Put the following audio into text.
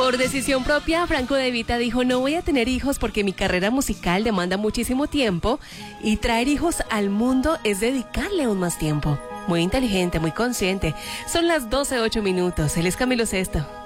Por decisión propia, Franco De Vita dijo: no voy a tener hijos porque mi carrera musical demanda muchísimo tiempo y traer hijos al mundo es dedicarle aún más tiempo. Muy inteligente, muy consciente. Son las 12:08. Él es Camilo Sesto.